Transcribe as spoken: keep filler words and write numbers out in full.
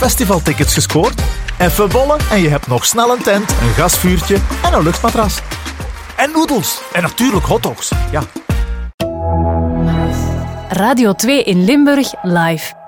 festivaltickets gescoord? Even bollen en je hebt nog snel een tent, een gasvuurtje en een luchtmatras. En noedels. En natuurlijk hotdogs. Ja. Radio twee in Limburg live.